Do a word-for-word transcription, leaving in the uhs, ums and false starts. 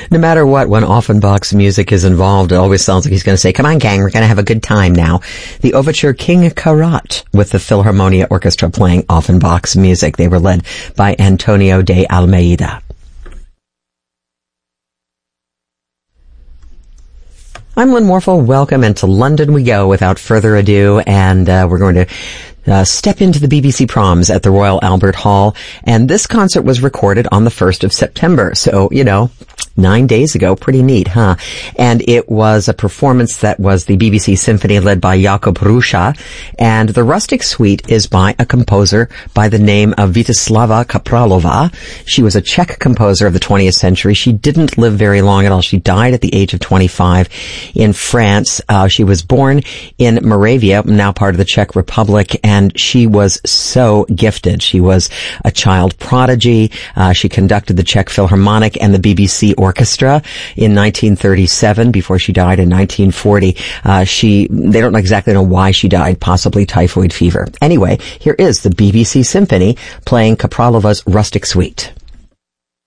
No matter what, when Offenbach's music is involved, it always sounds like he's going to say, come on, gang, we're going to have a good time now. The overture King Karat with the Philharmonia Orchestra playing Offenbach's music. They were led by Antonio de Almeida. I'm Lynn Morphle. Welcome, and to London we go without further ado, and uh, we're going to Uh, step into the B B C Proms at the Royal Albert Hall, and this concert was recorded on the first of September, so, you know, nine days ago. Pretty neat, huh? And it was a performance that was the B B C Symphony led by Jakub Rusza, and the Rustic Suite is by a composer by the name of Vítězslava Kapralova. She was a Czech composer of the twentieth century. She didn't live very long at all. She died at the age of twenty-five in France. Uh, she was born in Moravia, now part of the Czech Republic, and she was so gifted. She was a child prodigy. Uh, she conducted the Czech Philharmonic and the B B C Orchestra in nineteen thirty-seven before she died in nineteen forty. Uh, she, they don't exactly know why she died, possibly typhoid fever. Anyway, here is the B B C Symphony playing Kapralova's Rustic Suite.